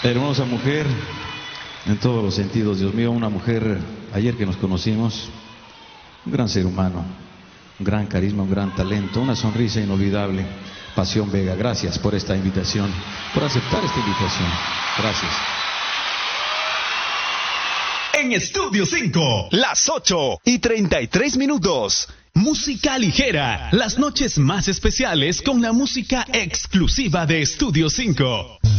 Hermosa mujer, en todos los sentidos, Dios mío, una mujer, ayer que nos conocimos, un gran ser humano, un gran carisma, un gran talento, una sonrisa inolvidable. Pasión Vega, gracias por esta invitación, por aceptar esta invitación. Gracias. En Estudio 5, las 8:33. Música ligera, las noches más especiales con la música exclusiva de Estudio 5.